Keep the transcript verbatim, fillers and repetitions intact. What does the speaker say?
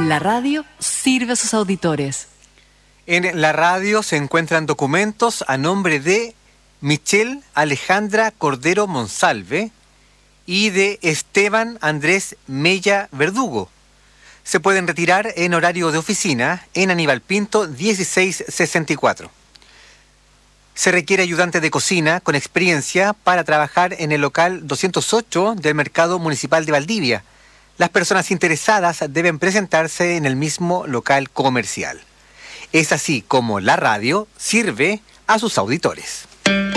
La radio sirve a sus auditores. En la radio se encuentran documentos a nombre de Michelle Alejandra Cordero Monsalve y de Esteban Andrés Mella Verdugo. Se pueden retirar en horario de oficina en Aníbal Pinto dieciséis sesenta y cuatro. Se requiere ayudante de cocina con experiencia para trabajar en el local doscientos ocho del Mercado Municipal de Valdivia. Las personas interesadas deben presentarse en el mismo local comercial. Es así como la radio sirve a sus auditores.